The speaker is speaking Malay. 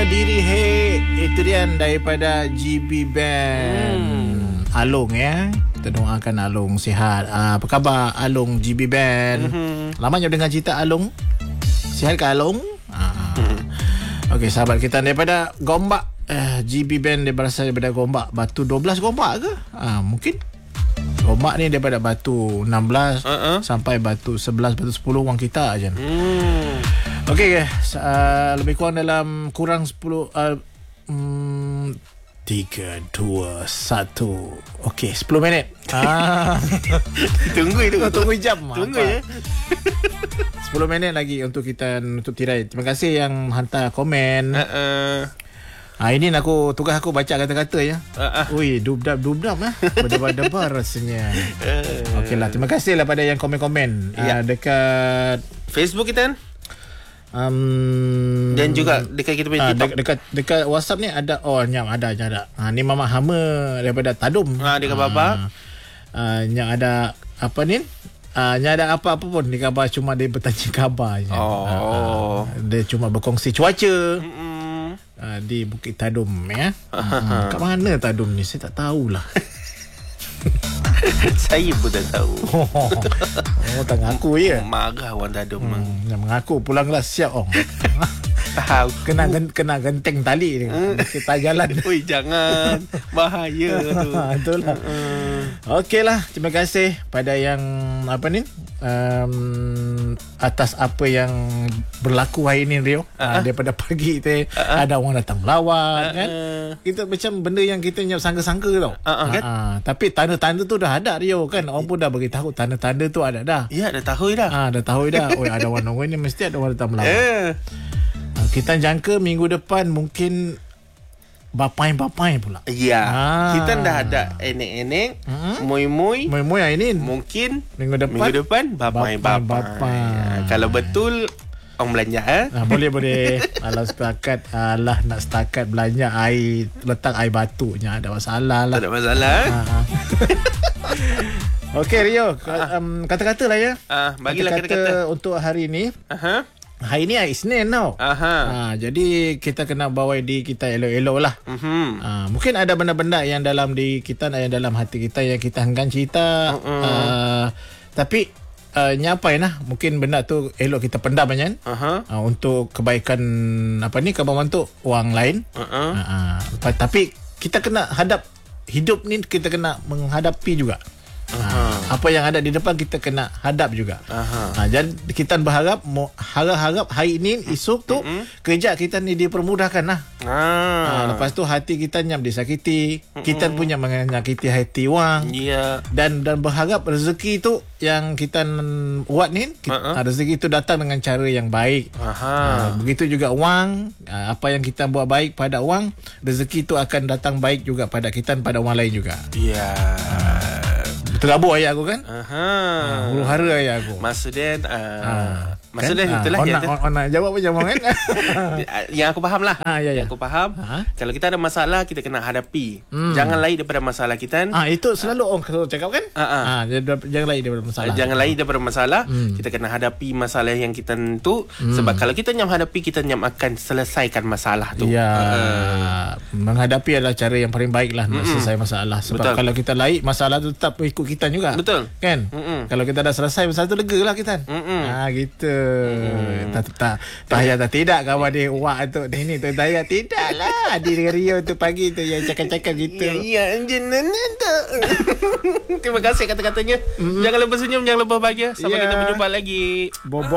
diri itu dia daripada GB Band. Along ya. Kita doakan Along sihat. Apa khabar Along GB Band? Lamanya dengar cerita Along. Sihat ke Along? Okey, sahabat kita daripada Gombak, GB Band dia berasal daripada Gombak. Batu 12 Gombak ke? Mungkin Gombak ni daripada Batu 16 sampai Batu 11, Batu 10 orang kita aja. Okey, lebih kurang dalam kurang 10 3, 2, 1. Okey, 10 minit. Tunggu jam. Tunggu ya. 10 minit lagi untuk kita nutup tirai. Terima kasih yang hantar komen. Ini tugas aku baca kata-kata ya. Ui, dubdab berdebar-debar rasanya. Okeylah, terima kasih lah pada yang komen-komen dekat Facebook kita kan. Dan juga dekat kita punya TikTok. Dekat WhatsApp ni ada. Nyam ada. Ni Mama Hama daripada Tadum. Dekat Bapa. Yang ada apa ni? Yang ada apa-apa pun di khabar, cuma dia bertanya khabar je. Dia cuma berkongsi cuaca. Di Bukit Tadum ya. Kat mana Tadum ni? Saya tak tahulah. Saya pun tak tahu. Tak ngaku ya. Marah orang Tadum. Yang mengaku pulang kelas siap Tahu. Kena genteng tali ni. Kita jalan. Oi, jangan. Bahaya tu. Itulah. Okeylah, terima kasih pada yang atas apa yang berlaku hari ni, Rio. Daripada pagi tu ada orang datang melawat kan. Kita macam benda yang kita sangka-sangka tau. Kan? Tapi tanda-tanda tu dah ada, Rio kan. Orang pun dah beritahu tanda-tanda tu ada dah. Ya, dah tahu dah. Dah tahu dah. Ada orang-orang ni mesti ada orang datang melawat. Kita jangka minggu depan mungkin bapai-bapai pula. Ya. Kita dah ada enek-enek, moi-moi hari ni. Mungkin minggu depan bapai. Kalau betul orang belanja boleh. Kalau setakat nak setakat belanja air, letak air batuknya ada masalah lah. Tak ada masalah. Okey, Rio, kata-kata lah ya. Bagilah kata-kata untuk hari ni. Hari ni hari Isnin tau. Jadi kita kena bawa diri kita elok-elok lah. Mungkin ada benda-benda yang dalam diri kita, yang dalam hati kita yang kita enggan cerita. Tapi nyapai lah. Mungkin benda tu elok kita pendam kan. Untuk kebaikan kebermanfaat orang lain. Tapi kita kena hadap hidup ni, kita kena menghadapi juga. Apa yang ada di depan kita kena hadap juga. Jadi kita berharap hari ini esok tu kerja kita ni dipermudahkan lah. Lepas tu hati kita nyam disakiti, kita punya menyakiti hati orang. Dan berharap rezeki tu yang kita buat ni, rezeki tu datang dengan cara yang baik. Begitu juga wang, apa yang kita buat baik pada wang, rezeki tu akan datang baik juga pada kita dan pada orang lain juga. Terabur ayat aku kan. Huru hara ayat aku. Maksudnya itulah orang nak jawab macam kan. Yang aku faham lah. Yang aku faham. Kalau kita ada masalah, kita kena hadapi. Jangan lari daripada masalah kita. Itu selalu orang cakap kan. Jangan lari daripada masalah. Jangan lari daripada masalah. Kita kena hadapi masalah yang kita tu. Sebab kalau kita nyam hadapi, kita nyam akan selesaikan masalah tu. Menghadapi adalah cara yang paling baik lah nak selesai masalah. Sebab kalau kita lari, masalah tu tetap ikut kita juga. Betul. Kan? Kalau kita dah selesai masalah tu, lega lah kita. Gitu. Tak payah tidak kawan dia wak tu ni tu daya tidak lah di Rio tu pagi tu yang cakap-cakap gitu. Terima kasih kata-katanya. Jangan lupa senyum, jangan lupa bahagia. Sampai kita berjumpa lagi.